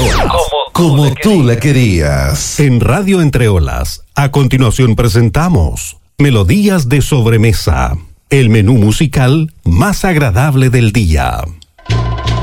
Como tú la querías. En Radio Entre Olas, a continuación presentamos Melodías de Sobremesa, el menú musical más agradable del día.